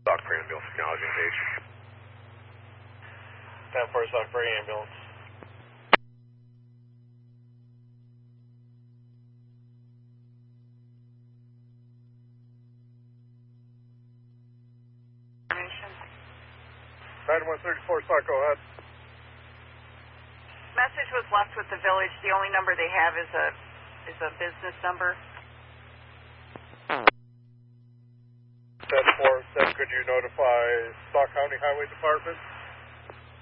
Stock for ambulance technology engaged. 10-4 stock for ambulance. Item 134 stock, go ahead. Message was left with the village. The only number they have is a business number. 10-4, could you notify Stock County Highway Department?